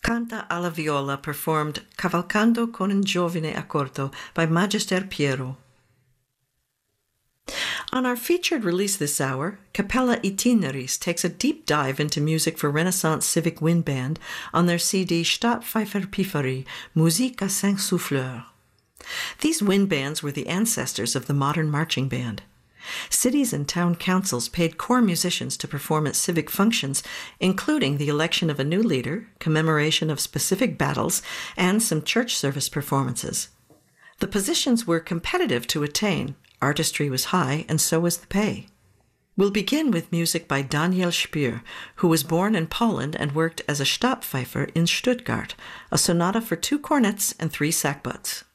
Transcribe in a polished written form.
Canta alla viola performed Cavalcando con un giovine accorto by Magister Piero. On our featured release this hour, Capella Itineris takes a deep dive into music for Renaissance Civic Wind Band on their CD Stadtpfeiferpifferie, Musique à cinq souffleurs. These wind bands were the ancestors of the modern marching band. Cities and town councils paid corps musicians to perform at civic functions, including the election of a new leader, commemoration of specific battles, and some church service performances. The positions were competitive to attain, artistry was high, and so was the pay. We'll begin with music by Daniel Spier, who was born in Poland and worked as a Stabpfeifer in Stuttgart, a sonata for 2 cornets and 3 sackbuts.